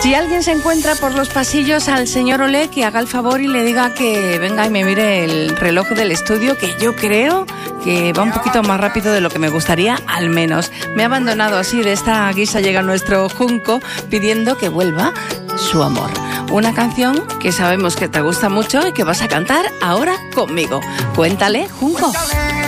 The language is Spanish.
Si alguien se encuentra por los pasillos al señor Olé, que haga el favor y le diga que venga y me mire el reloj del estudio, que yo creo que va un poquito más rápido de lo que me gustaría, al menos. Me ha abandonado así, de esta guisa llega nuestro Junco pidiendo que vuelva su amor. Una canción que sabemos que te gusta mucho y que vas a cantar ahora conmigo. Cuéntale, Junco. Cuéntale.